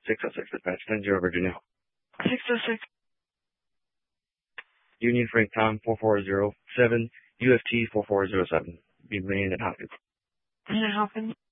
606 dispatch, 10-0 Virginia. 606. Union Frank Tom 4407, UFT 4407. Be Lane at Hopkins. And Hopkins.